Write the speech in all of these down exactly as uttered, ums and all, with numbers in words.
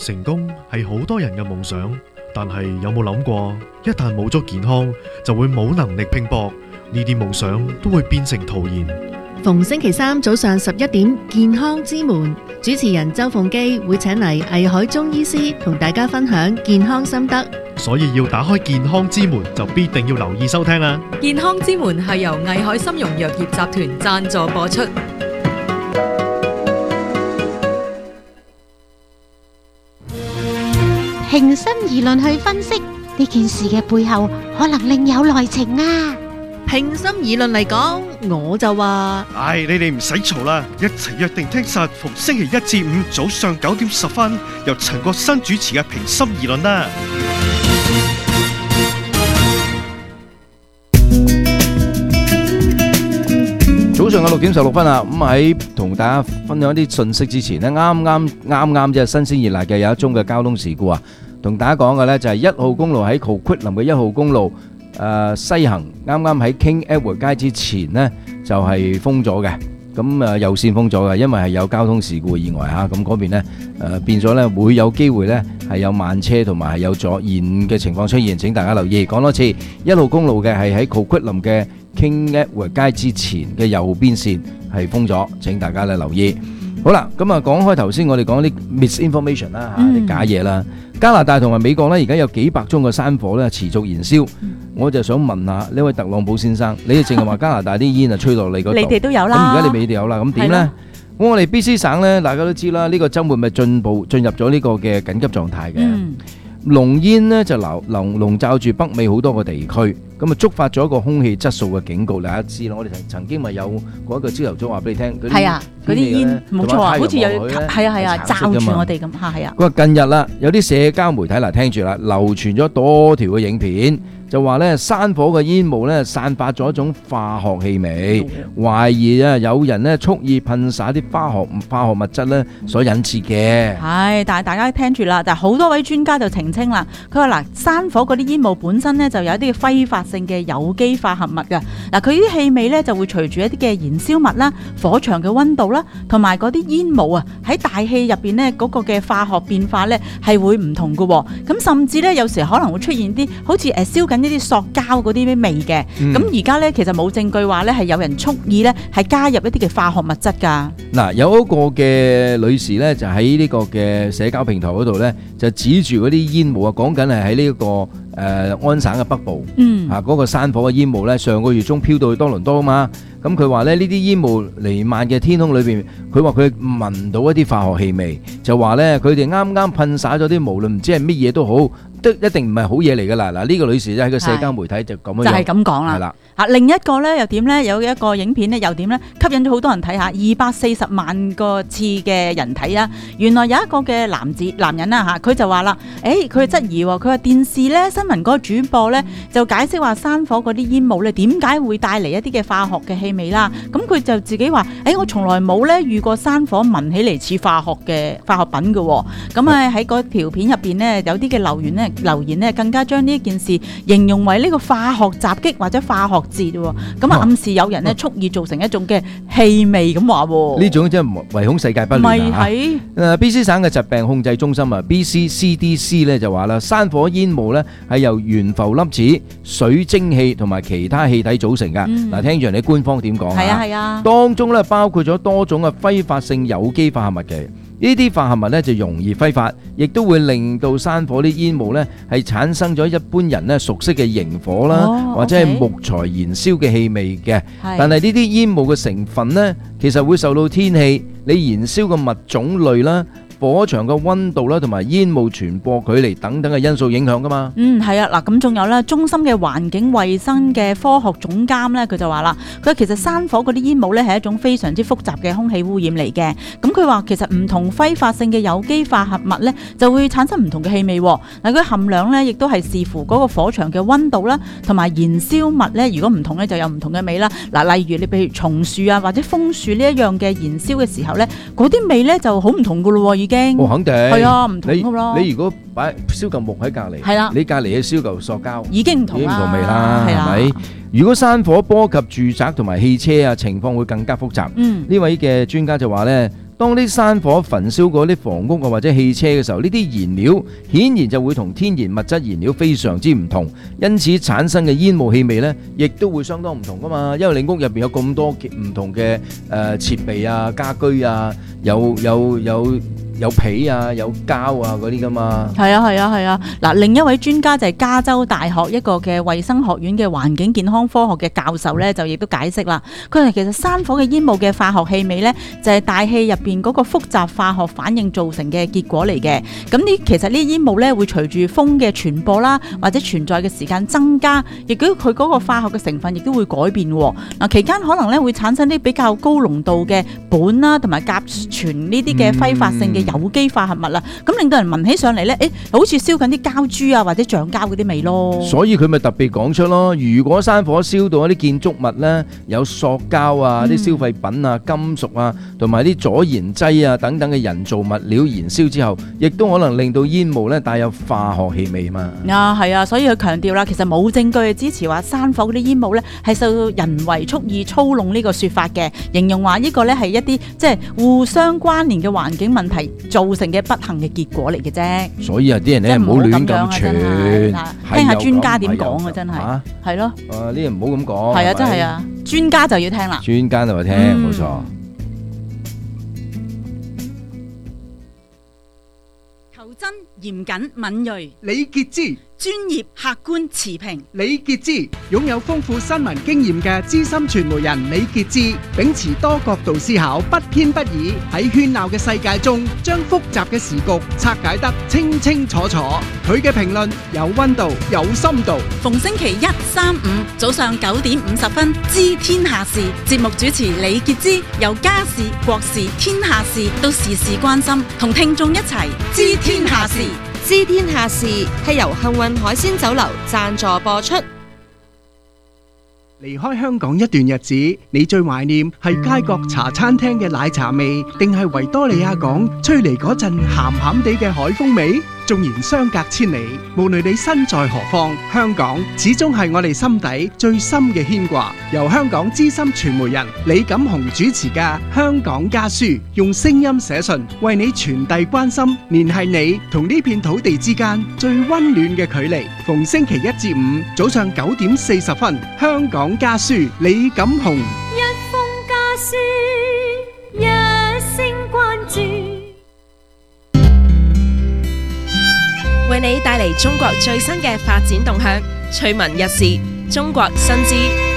成功係好多人嘅夢想，但係有冇諗過，一旦冇咗健康，就會冇能力拼搏，呢啲夢想都會變成徒然。 逢星期三早上十一點，健康之門主持人周鳳基會請嚟藝海中醫師同大家分享健康心得， 所以要打開健康之門，就必定要留意收聽啦。 健康之門係由藝海參茸藥業集團贊助播出。 平心而論去分析呢件事嘅背後，可能另有內情啊！ 平心而論嚟講，我就話， 唉，你哋唔使嘈啦，一齊約定聽實逢星期一至五早上九點十分，由陳國新主持嘅《平心而論》啦。 早上嘅六點十六分啊，咁喺同大家分享一啲信息之前呢，啱啱啱啱即係新鮮熱辣嘅有一宗嘅交通事故啊，同大家講嘅呢就係一號公路喺 Coquitlam 嘅一號公路誒西行，啱啱喺 King Edward 街之前呢就係封咗嘅，咁誒右線封咗嘅，因為係有交通事故意外嚇，咁嗰邊呢誒變咗呢會有機會呢係有慢車同埋係有阻延嘅情況出現，請大家留意。講多次，一號公路嘅係喺 Coquitlam 嘅King Edward 街之前嘅右邊線係封咗，請大家咧留意。好啦，咁啊講開頭先，我哋講啲 misinformation 啦嚇，啲假嘢啦。加拿大同埋美國咧，而家有幾百宗嘅山火咧持續燃燒。我就想問下呢位特朗普先生，你哋淨係話加拿大啲煙啊吹落你嗰度， 你哋都有啦。 咁而家你哋都有啦，咁點咧？咁我哋 B C 省咧，大家都知啦，呢個週末咪進步進入咗呢個嘅緊急狀態嘅。濃煙呢就籠籠籠罩住北美好多個地區，咁啊觸發咗一個空氣質素嘅警告。大家知啦，我哋曾曾經咪有嗰一個朝頭早話俾你聽，嗰啲係啊，嗰啲煙冇錯啊，好似有係啊係啊罩住我哋咁嚇係啊。 佢話近日啦，有啲社交媒體嗱聽住啦，流傳咗多條嘅影片，就話咧山火嘅煙霧咧散發咗一種化學氣味，懷疑啊有人咧蓄意噴灑啲化學化學物質咧所引致嘅。 係，但係大家聽住啦，但係好多位專家就澄清啦，佢話嗱山火嗰啲煙霧本身咧就有一啲揮發性嘅有機化合物㗎，嗱佢啲氣味咧就會隨住一啲嘅燃燒物啦、火場嘅溫度啦，同埋嗰啲煙霧啊喺大氣入邊咧嗰個嘅化學變化咧係會唔同㗎喎，咁甚至咧有時可能會出現啲好似誒燒緊呢啲塑膠嗰啲咩味嘅，咁而家咧其實冇證據話咧係有人蓄意咧係加入一啲嘅化學物質㗎。嗱，有一個嘅女士咧就喺呢個嘅社交平台嗰度咧就指住嗰啲煙霧啊，講緊係喺呢個誒安省嘅北部，嗯啊嗰個山火嘅煙霧咧上個月中飄到去多倫多啊嘛，咁佢話咧呢啲煙霧彌漫嘅天空裏邊，佢話佢聞到一啲化學氣味，就話咧佢哋啱啱噴灑咗啲無論唔知係乜嘢都好，都一定唔係好嘢嚟㗎啦。嗱呢個女士咧喺個社交媒體就咁樣就係咁講啦。係啦，啊另一個咧又點咧？有一個影片咧又點咧？吸引咗好多人睇下，二百四十萬個次嘅人睇啊！原來有一個嘅男子男人啊嚇，佢就話啦，誒佢質疑喎，佢話電視咧新聞嗰個主播咧就解釋話山火嗰啲煙霧咧點解會帶嚟一啲嘅化學嘅氣味啦？咁佢就自己話，誒我從來冇咧遇過山火聞起嚟似化學嘅化學品嘅喎。咁啊喺嗰條片入邊咧有啲嘅留言咧。留言咧更加將呢一件事形容為呢個化學襲擊或者化學節喎，咁啊暗示有人咧蓄意造成一種嘅氣味咁話喎。呢種真係唯恐世界不亂啊！誒 B C 省嘅疾病控制中心啊 B C C D C 咧就話啦，山火煙霧咧係由懸浮粒子、水蒸氣同埋其他氣體組成㗎。嗱、嗯，聽住人哋官方點講啊？係啊係啊，當中咧包括咗多種嘅揮發性有機化合物嘅。呢啲化合物咧就容易揮發，亦都會令到山火啲煙霧咧係產生咗一般人咧熟悉嘅螢火啦，哦、或者係木材燃燒嘅氣味嘅。但係呢啲煙霧嘅成分咧，其實會受到天氣、你燃燒嘅物種類啦、火場嘅溫度啦，同埋煙霧傳播距離等等嘅因素影響噶嘛。嗯，係啊，嗱咁仲有啦，中心嘅環境衛生嘅科學總監咧，佢就話啦，佢話其實山火嗰啲煙霧咧係一種非常之複雜嘅空氣污染嚟嘅。咁佢話其實唔同揮發性嘅有機化合物咧，就會產生唔同嘅氣味。嗱，佢含量咧亦都係視乎嗰個火場嘅溫度啦，同埋燃燒物咧，如果唔同咧就有唔同嘅味啦。嗱，例如你譬如松樹啊或者楓樹呢一樣嘅燃燒嘅時候咧，嗰啲味咧就好唔同噶咯，已經。我肯定係啊，唔同噶咯。你如果擺燒嚿木喺隔離，係啦，你隔離嘅燒嚿塑膠，已經唔同啦，已經唔同味啦，係咪？如果山火波及住宅同埋汽車啊，情況會更加複雜。嗯，呢位嘅專家就話咧。 當啲山火焚燒過啲房屋啊或者汽車嘅時候，呢啲燃料顯然就會同天然物質燃料非常之唔同，因此產生嘅煙霧氣味呢，亦都會相當唔同噶嘛。因為你屋入邊有咁多唔同嘅誒設備啊、家居啊，有有有有被啊、有膠啊嗰啲噶嘛。 係啊係啊係啊！嗱，另一位專家就係加州大學一個嘅衛生學院嘅環境健康科學嘅教授咧，就亦都解釋啦。佢話其實山火嘅煙霧嘅化學氣味咧，就係大氣入邊嗰個複雜化學反應造成嘅結果嚟嘅。咁呢其實呢啲煙霧咧會隨住風嘅傳播啦，或者存在嘅時間增加，亦都佢嗰個化學嘅成分亦都會改變。嗱，期間可能咧會產生啲比較高濃度嘅苯啦，同埋甲醛呢啲嘅揮發性嘅有機化合物啦，咁令到人聞起上嚟咧，誒好似燒緊啲膠珠啊或者橡膠嗰啲味咯。 所以佢咪特別講出咯，如果山火燒到一啲建築物咧，有塑膠啊、啲消費品啊、金屬啊，同埋啲阻燃劑啊等等嘅人造物料燃燒之後，亦都可能令到煙霧咧帶有化學氣味嘛。 啊，係啊，所以佢強調啦，其實冇證據支持話山火嗰啲煙霧咧係受到人為蓄意操弄呢個説法嘅，形容話呢個咧係一啲即係互相關聯嘅環境問題造成嘅不幸嘅結果嚟嘅啫。 所以啊，啲人咧唔好亂咁傳， 聽下專家點講啊，真係係咯。 啊，呢啲唔好咁講。 係啊，真係啊，專家就要聽啦。 專家就話聽，冇錯。 求真、嚴謹、敏鋭， 李潔芝。 專業、客觀、持平。 李潔芝擁有豐富新聞經驗嘅資深傳媒人李潔芝，秉持多角度思考，不偏不倚，喺喧鬧嘅世界中，將複雜嘅時局拆解得清清楚楚。佢嘅評論有溫度，有深度。 逢星期一、三、五早上九點五十分，知天下事。節目主持李潔芝，由家事、國事、天下事到時事關心，同聽眾一齊知天下事。 知天下事係由幸運海鮮酒樓贊助播出。 離開香港一段日子，你最懷念係街角茶餐廳嘅奶茶味，定係維多利亞港吹嚟嗰陣鹹鹹地嘅海風味？縱然相隔千里，無論你身在何方，香港始終係我哋心底最深嘅牽掛。由香港資深傳媒人李錦雄主持嘅《香港家書》，用聲音寫信，為你傳遞關心，聯繫你同呢片土地之間最溫暖嘅距離。逢星期一至五早上九點四十分，《香港家書》李錦雄。 一封家書，一聲關注。為你帶嚟中國最新嘅發展動向，趣聞軼事，中國新知。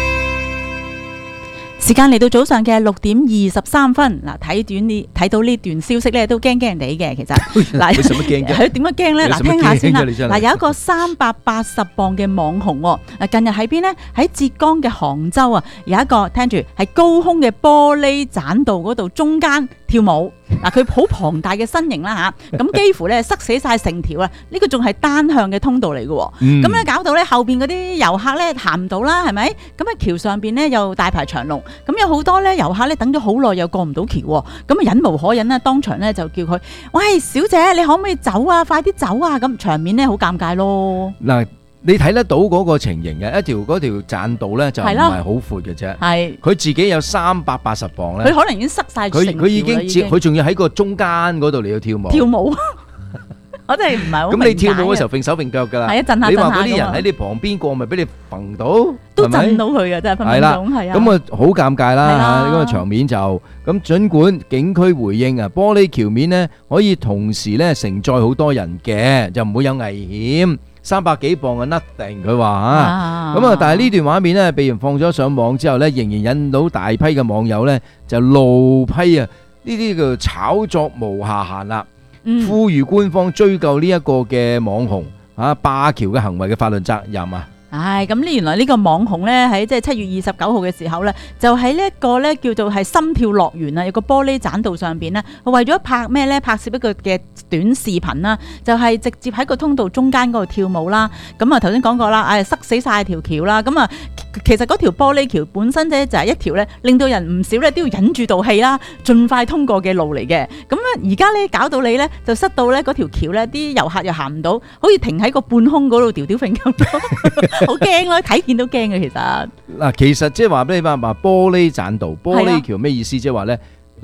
時間嚟到早上嘅六點二十三分，嗱，睇短呢睇到呢段消息咧，都驚驚人哋嘅。其實嗱， 你使乜驚嘅？ 佢點樣驚咧？嗱，聽下先啦。嗱，有一個三百八十磅嘅網紅，嗱，近日喺邊呢？喺浙江嘅杭州啊，有一個聽住係高空嘅玻璃棧道嗰度中間跳舞。嗱，佢好龐大嘅身形啦嚇，咁幾乎咧塞死晒成條啊！呢個仲係單向嘅通道嚟嘅喎，咁咧、嗯、搞到咧後邊嗰啲遊客咧行唔到啦，係咪？咁喺橋上邊咧又大排長龍，咁有好多咧遊客咧等咗好耐又過唔到橋喎，咁啊忍無可忍啦，當場咧就叫佢：喂，小姐，你可唔可以走啊？快啲走啊！咁場面咧好尷尬咯。嗱。 你睇得到嗰個情形嘅，一條嗰條棧道咧就唔係好闊嘅啫。係佢自己有三百八十磅咧， 佢可能已經塞晒成條啦。 佢佢已經接，佢仲要喺個中間嗰度嚟到跳舞。 跳舞，我真係唔係好明解。 咁你跳舞嘅時候揈手揈腳㗎啦。係啊，震下震下。你話嗰啲人喺你旁邊過，咪俾你揈到， 都震到佢嘅，真係分分鐘係啊。 咁啊，好尷尬啦嚇！呢個場面就咁，儘管景區回應啊，玻璃橋面咧可以同時咧承載好多人嘅，就唔會有危險。三百幾磅嘅 nothing， 佢話啊，咁啊，但係呢段畫面咧，被人放咗上網之後咧，仍然引到大批嘅網友咧就怒批啊，呢啲叫炒作無下限啦，嗯、呼籲官方追究呢一個嘅網紅啊霸橋嘅行為嘅法律責任啊！ 唉，咁呢原來呢個網紅咧喺即係七月二十九號嘅時候咧，就喺呢一個咧叫做係心跳樂園啊，有個玻璃棧道上邊咧，為咗拍咩咧？拍攝一個嘅短視頻啦，就係、是、直接喺個通道中間嗰度跳舞啦。咁啊頭先講過啦，唉塞死晒條橋啦。咁啊其實嗰條玻璃橋本身咧就係一條咧令到人唔少咧都要忍住道氣啦，盡快通過嘅路嚟嘅。咁啊而家咧搞到你咧就塞到咧嗰條橋咧啲遊客又行唔到，好似停喺個半空嗰度吊吊揈咁咯。好驚咯，睇見都驚嘅其實。 嗱，其實即係話俾你話話玻璃棧道、玻璃橋咩意思？即係話咧，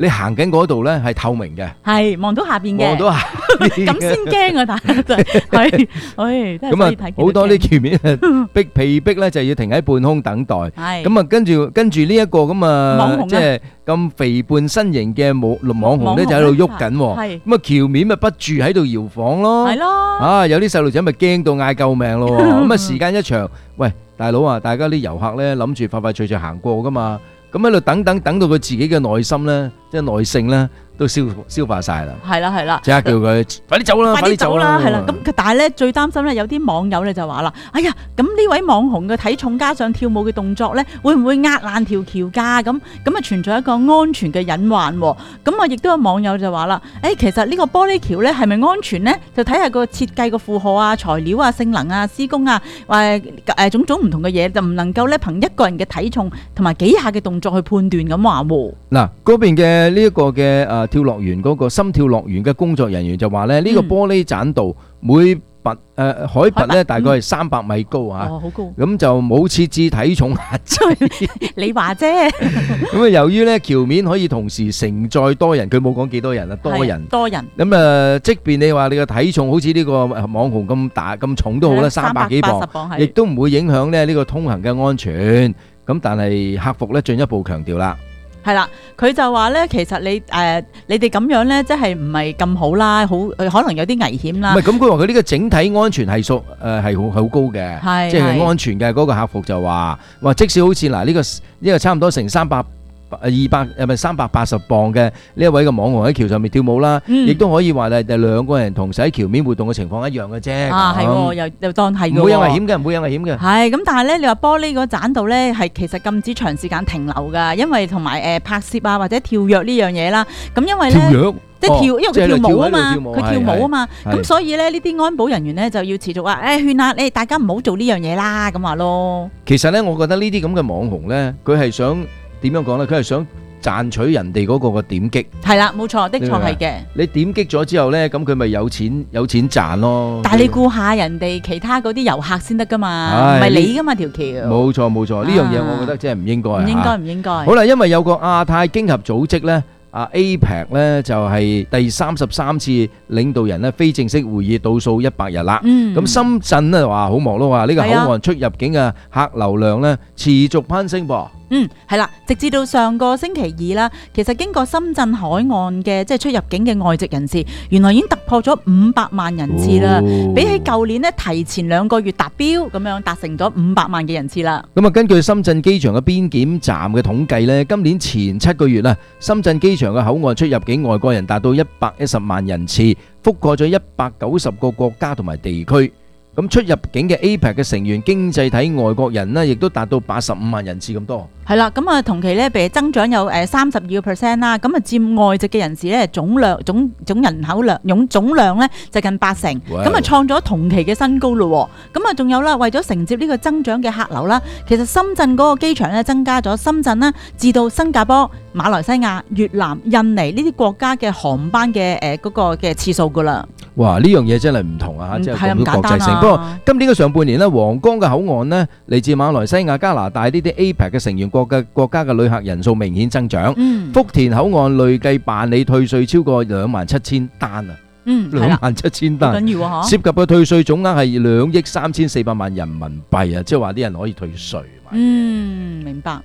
你行緊嗰度咧係透明嘅， 係望到下邊嘅， 望到下咁先驚啊！大家就係，唉， 咁啊好多啲橋面逼被逼咧就要停喺半空等待，咁啊跟住跟住呢一個咁啊即係咁肥胖身形嘅網網紅咧就喺度喐緊，咁啊橋面咪不住喺度搖晃咯， 係咯， 啊有啲細路仔咪驚到嗌救命咯，咁啊時間一長，喂大佬啊，大家啲遊客咧諗住快快脆脆行過噶嘛。咁喺度等等等到佢自己嘅內心咧，即係耐性咧，都消消化晒啦。 係啦係啦， 即刻叫佢快啲走啦， 快啲走啦，係啦。咁但係咧最擔心咧，有啲網友咧就話啦，哎呀，咁呢位網紅嘅體重加上跳舞嘅動作咧，會唔會壓爛條橋㗎？咁咁啊存在一個安全嘅隱患。咁啊亦都有網友就話啦，誒其實呢個玻璃橋咧係咪安全咧？就睇下個設計個負荷啊、材料啊、性能啊、施工啊，或誒種種唔同嘅嘢，就唔能夠咧憑一個人嘅體重同埋幾下嘅動作去判斷咁話喎。 嗱，嗰邊嘅呢一個嘅誒跳樂園嗰個心跳樂園嘅工作人員就話咧，呢個玻璃棧道每拔誒海拔咧大概係三百米高嚇， 哦好高， 咁就冇設置體重限制。 你話啫。 咁啊，由於咧橋面可以同時承載多人，佢冇講幾多人啊，多人多人。 咁啊，即便你話你個體重好似呢個網紅咁大咁重都好啦，三百幾磅，亦都唔會影響咧呢個通行嘅安全。咁但係客服咧進一步強調啦。 係啦，佢就話咧，其實你誒、呃、你哋咁樣咧，即係唔係咁好啦，好可能有啲危險啦。 唔係咁，佢話佢呢個整體安全係數誒係好好高嘅， 係即係安全嘅。嗰、嗰個客服就話話，即使好似嗱呢個呢、呢個差唔多成三百。二百誒咪三百八十磅嘅呢一位嘅網紅喺橋上面跳舞啦，亦都可以話係兩個人同時喺橋面活動嘅情況一樣嘅啫。 啊，係喎，又又當係嘅， 唔會有危險嘅，唔會有危險嘅。 係咁，但係咧，你話玻璃嗰盞度咧，係其實禁止長時間停留㗎，因為同埋誒拍攝啊或者跳躍呢樣嘢啦。咁因為咧，即係跳，因為佢跳舞啊嘛，佢跳舞啊嘛，咁所以咧呢啲安保人員咧就要持續話誒勸下你大家唔好做呢樣嘢啦，咁話咯。 其實咧，我覺得呢啲咁嘅網紅咧，佢係想。點樣講咧？佢係想賺取人哋嗰個嘅點擊。 係啦，冇錯，的確係嘅。 你點擊咗之後咧，咁佢咪有錢有錢賺咯。 但係你顧下人哋其他嗰啲遊客先得噶嘛，唔係你噶嘛條橋。冇錯冇錯，呢樣嘢我覺得真係唔應該。 唔應該唔應該。 好啦，因為有個亞太經合組織咧。啊 A P E C 咧就係第三十三次領導人咧非正式會議倒數一百日啦。咁、嗯、深圳咧話好忙咯，話呢個口岸出入境嘅客流量咧持續攀升噃。 嗯，係啦，直至到上個星期二啦，其實經過深圳海岸嘅即係出入境嘅外籍人士，原來已經突破咗五百萬人次啦。哦、比起舊年咧提前兩個月達標，咁樣達成咗五百萬嘅人次啦。 咁啊，根據深圳機場嘅邊檢站嘅統計咧，今年前七個月啊，深圳機場嘅口岸出入境外國人達到一百一十萬人次，覆蓋咗一百九十個國家同埋地區。咁出入境嘅 A P E C 嘅成員經濟體外國人呢，亦都達到八十五萬人次咁多。 係啦，咁啊同期咧，譬如增長有誒三十二個 percent 啦，咁啊佔外籍嘅人士咧總量總總人口量總總量咧就近八成，咁啊創咗同期嘅新高咯。咁啊仲有啦，為咗承接呢個增長嘅客流啦，其實深圳嗰個機場咧增加咗深圳啦至到新加坡、馬來西亞、越南、印尼呢啲國家嘅航班嘅誒嗰個嘅次數噶啦。 哇！呢樣嘢真係唔同啊，即係咁多國際性。不過今年嘅上半年咧，皇崗嘅口岸呢，嚟自馬來西亞、加拿大呢啲 A P E C 嘅成員國嘅國家嘅旅客人數明顯增長。嗯、福田口岸累計辦理退稅超過兩萬七千單啊！ 嗯， 兩萬七千單， 緊要啊！ 涉及嘅退稅總額係兩億三千四百萬人民幣啊！即係話啲人可以退稅。 嗯，明白。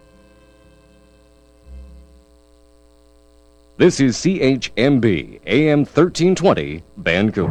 This is C H M B A M thirteen twenty Vancouver。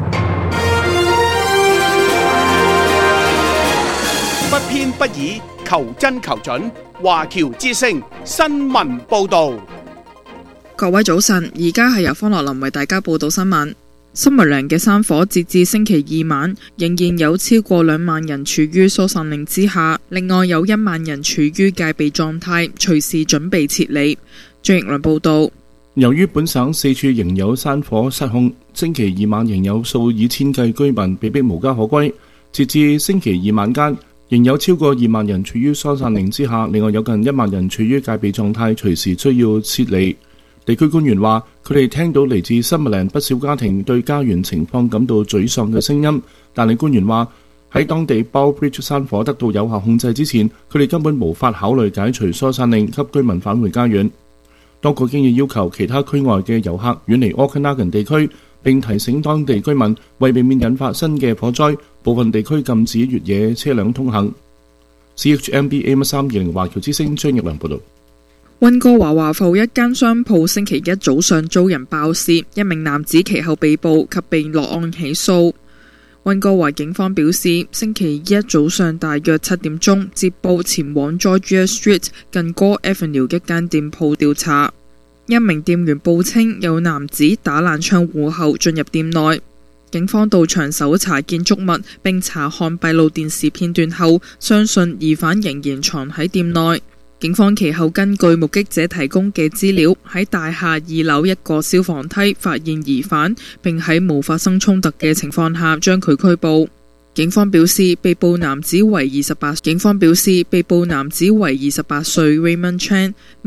不偏不倚，求真求準。華僑之聲新聞報導。 各位早晨，而家係由方樂林為大家報道新聞。森美蘭嘅山火截至星期二晚，仍然有超過兩萬人處於疏散令之下，另外有一萬人處於戒備狀態，隨時準備撤離。張奕倫報道。 由於本省四處仍有山火失控，星期二晚仍有數以千計居民被迫無家可歸。截至星期二晚間，仍有超過二萬人處於疏散令之下，另外有近一萬人處於戒備狀態，隨時需要撤離。地區官員話，佢哋聽到嚟自森美蘭不少家庭對家園情況感到沮喪嘅聲音，但係官員話喺當地 Bowbridge 山火得到有效控制之前，佢哋根本無法考慮解除疏散令，給居民返回家園。 當局經已要求其他區外嘅遊客遠離 Okanagan 地區，並提醒當地居民為避免引發新嘅火災，部分地區禁止越野車輛通行。C H M B A M 三二零華僑之聲張奕良報導。 溫哥華華埠一間商鋪星期一早上遭人爆竊，一名男子其後被捕及被落案起訴。溫哥華警方表示，星期一早上大約七點鐘接報前往 Georgia Street 近 Gore Avenue 一間店鋪調查，一名店員報稱有男子打爛窗戶後進入店內。警方到場搜查建築物並查看閉路電視片段後，相信疑犯仍然藏喺店內。警方其後根據目擊者提供嘅資料，喺大廈二樓一個消防梯發現疑犯，並喺冇發生衝突嘅情況下將佢拘捕。警方表示，被捕男子為二十八。警方表示，被捕男子為二十八歲 Raymond Chan。